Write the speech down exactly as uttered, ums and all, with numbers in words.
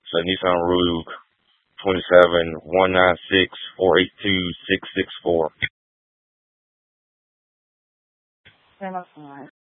So Nissan Rogue twenty-seven one nine six four eight two six six four.